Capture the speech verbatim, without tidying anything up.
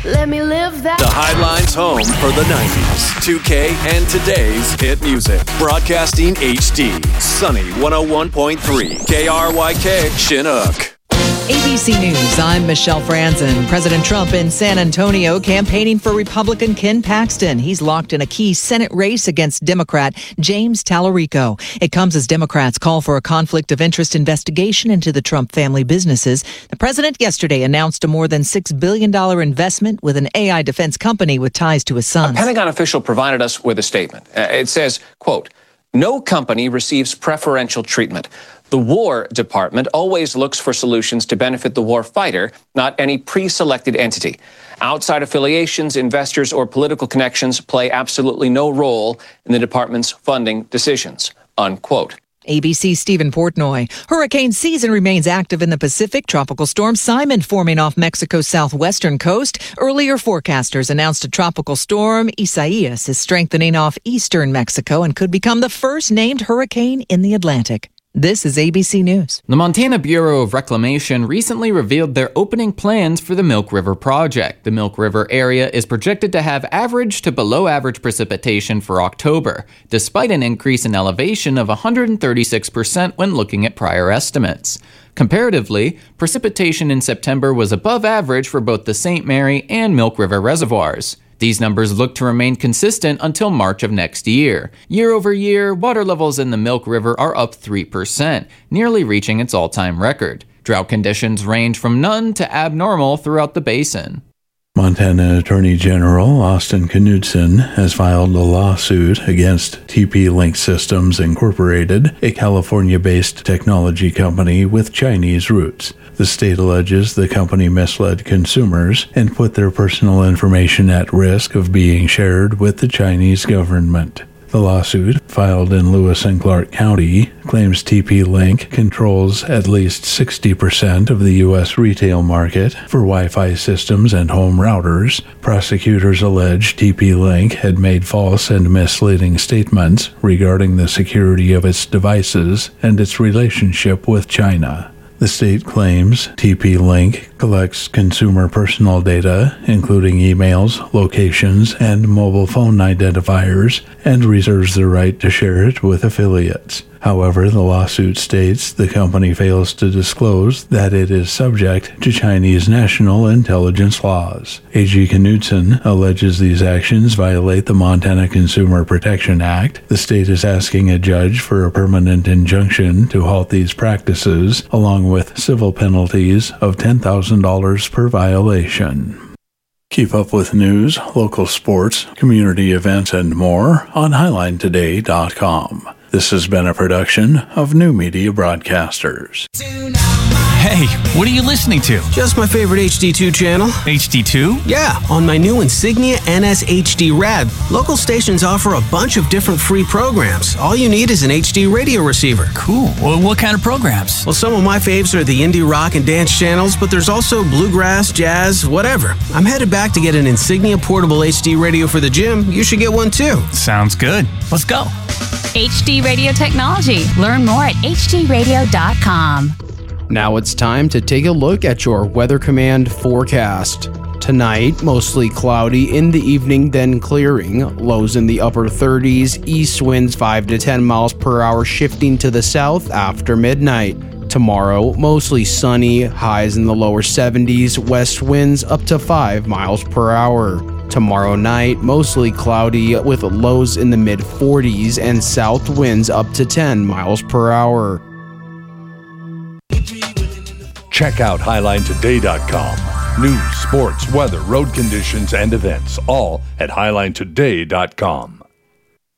Let me live that. The Highline's home for the nineties, two K, and today's hit music. Broadcasting H D. Sunny one oh one point three. K R Y K, Chinook. A B C News, I'm Michelle Franzen. President Trump in San Antonio campaigning for Republican Ken Paxton. He's locked in a key Senate race against Democrat James Tallarico. It comes as Democrats call for a conflict of interest investigation into the Trump family businesses. The president yesterday announced a more than six billion dollars investment with an A I defense company with ties to his sons. A Pentagon official provided us with a statement. Uh, it says, quote, "No company receives preferential treatment. The War Department always looks for solutions to benefit the war fighter, not any pre-selected entity. Outside affiliations, investors, or political connections play absolutely no role in the department's funding decisions," unquote. A B C's Stephen Portnoy. Hurricane season remains active in the Pacific. Tropical storm Simon forming off Mexico's southwestern coast. Earlier forecasters announced a tropical storm, Isaias, is strengthening off eastern Mexico and could become the first named hurricane in the Atlantic. This is A B C News. The Montana Bureau of Reclamation recently revealed their opening plans for the Milk River project. The Milk River area is projected to have average to below average precipitation for October, despite an increase in elevation of one hundred thirty-six percent when looking at prior estimates. Comparatively, precipitation in September was above average for both the Saint Mary and Milk River reservoirs. These numbers look to remain consistent until March of next year. Year over year, water levels in the Milk River are up three percent, nearly reaching its all-time record. Drought conditions range from none to abnormal throughout the basin. Montana Attorney General Austin Knudsen has filed a lawsuit against T P-Link Systems Incorporated, a California-based technology company with Chinese roots. The state alleges the company misled consumers and put their personal information at risk of being shared with the Chinese government. The lawsuit, filed in Lewis and Clark County, claims T P-Link controls at least sixty percent of the U S retail market for Wi-Fi systems and home routers. Prosecutors allege T P-Link had made false and misleading statements regarding the security of its devices and its relationship with China. The state claims T P-Link collects consumer personal data, including emails, locations, and mobile phone identifiers, and reserves the right to share it with affiliates. However, the lawsuit states the company fails to disclose that it is subject to Chinese national intelligence laws. A G Knudsen alleges these actions violate the Montana Consumer Protection Act. The state is asking a judge for a permanent injunction to halt these practices, along with civil penalties of ten thousand dollars per violation. Keep up with news, local sports, community events, and more on Highline Today dot com. This has been a production of New Media Broadcasters. Hey, what are you listening to? Just my favorite H D two channel. H D two? Yeah, on my new Insignia N S H D Rad. Local stations offer a bunch of different free programs. All you need is an H D radio receiver. Cool. Well, what kind of programs? Well, some of my faves are the indie rock and dance channels, but there's also bluegrass, jazz, whatever. I'm headed back to get an Insignia portable H D radio for the gym. You should get one too. Sounds good. Let's go. H D Radio Technology. Learn more at H D radio dot com. Now it's time to take a look at your Weather Command forecast. Tonight, mostly cloudy in the evening, then clearing. Lows in the upper thirties, east winds five to ten miles per hour shifting to the south after midnight. Tomorrow, mostly sunny, highs in the lower seventies, west winds up to five miles per hour. Tomorrow night, mostly cloudy with lows in the mid forties and south winds up to ten miles per hour. Check out Highline Today dot com. News, sports, weather, road conditions, and events, all at Highline Today dot com.